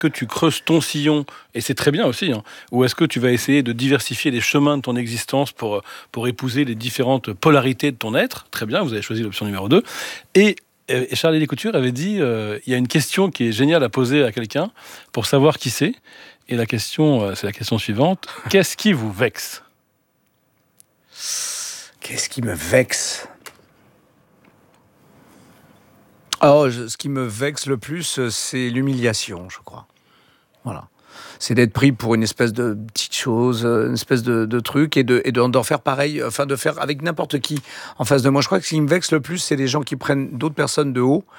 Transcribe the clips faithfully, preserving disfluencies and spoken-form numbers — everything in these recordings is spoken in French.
que tu creuses ton sillon, et c'est très bien aussi, hein, ou est-ce que tu vas essayer de diversifier les chemins de ton existence pour, pour épouser les différentes polarités de ton être? Très bien, vous avez choisi l'option numéro deux. Et, et Charlie Couture avait dit, euh, il y a une question qui est géniale à poser à quelqu'un pour savoir qui c'est. Et la question, euh, c'est la question suivante. Qu'est-ce qui vous vexe? Qu'est-ce qui me vexe? Oh, je, ce qui me vexe le plus, c'est l'humiliation, je crois. Voilà. C'est d'être pris pour une espèce de petite chose, une espèce de, de truc, et de, et de, d'en faire pareil, enfin de faire avec n'importe qui en face de moi. Je crois que ce qui me vexe le plus, c'est les gens qui prennent d'autres personnes de haut,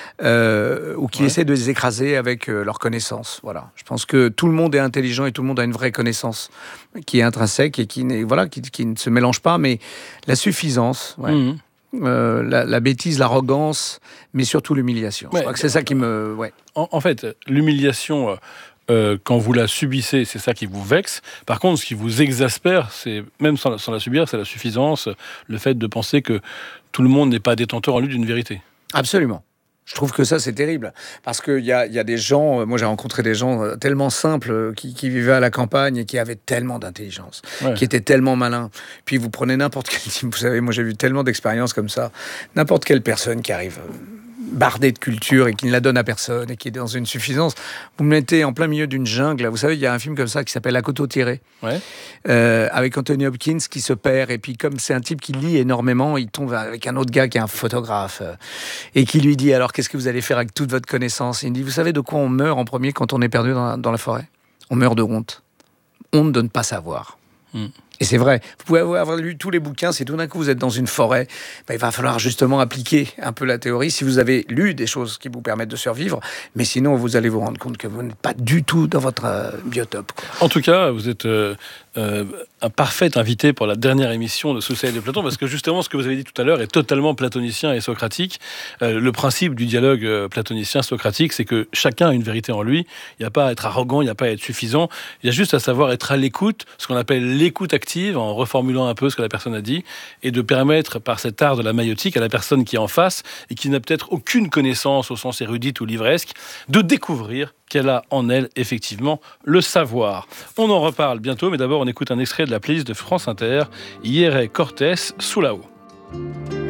euh, ou qui ouais. essaient de les écraser avec euh, leur connaissance. Voilà. Je pense que tout le monde est intelligent et tout le monde a une vraie connaissance qui est intrinsèque et qui, n'est, voilà, qui, qui ne se mélange pas, mais la suffisance, ouais. Mmh. Euh, la, la bêtise, l'arrogance, mais surtout l'humiliation. Ouais, je crois que c'est ça qui me... Ouais. En, en fait, l'humiliation... Euh, quand vous la subissez, c'est ça qui vous vexe. Par contre, ce qui vous exaspère, c'est, même sans la, sans la subir, c'est la suffisance, le fait de penser que tout le monde n'est pas détenteur en lui d'une vérité. Absolument. Je trouve que ça, c'est terrible. Parce qu'il y a, y a des gens... Moi, j'ai rencontré des gens tellement simples qui, qui vivaient à la campagne et qui avaient tellement d'intelligence, ouais. qui étaient tellement malins. Puis vous prenez n'importe quel type... Vous savez, moi, j'ai vu tellement d'expériences comme ça. N'importe quelle personne qui arrive... bardé de culture et qui ne la donne à personne et qui est dans une suffisance. Vous me mettez en plein milieu d'une jungle. Vous savez, il y a un film comme ça qui s'appelle À couteau tiré, ouais. euh, avec Anthony Hopkins qui se perd. Et puis, comme c'est un type qui lit énormément, il tombe avec un autre gars qui est un photographe euh, et qui lui dit, alors, qu'est-ce que vous allez faire avec toute votre connaissance? Il me dit, vous savez de quoi on meurt en premier quand on est perdu dans la, dans la forêt? On meurt de honte. Honte de ne pas savoir. Mm. Et c'est vrai, vous pouvez avoir lu tous les bouquins, si tout d'un coup vous êtes dans une forêt, ben il va falloir justement appliquer un peu la théorie, si vous avez lu des choses qui vous permettent de survivre, mais sinon vous allez vous rendre compte que vous n'êtes pas du tout dans votre euh, biotope, quoi. En tout cas, vous êtes euh, euh, un parfait invité pour la dernière émission de Société de Platon, parce que justement ce que vous avez dit tout à l'heure est totalement platonicien et socratique. Euh, le principe du dialogue euh, platonicien-socratique, c'est que chacun a une vérité en lui, il n'y a pas à être arrogant, il n'y a pas à être suffisant, il y a juste à savoir être à l'écoute, ce qu'on appelle l'écoute active, en reformulant un peu ce que la personne a dit, et de permettre par cet art de la maïotique à la personne qui est en face et qui n'a peut-être aucune connaissance au sens érudite ou livresque, de découvrir qu'elle a en elle effectivement le savoir. On en reparle bientôt, mais d'abord on écoute un extrait de la playlist de France Inter, Hieré Cortés, Sous la haut.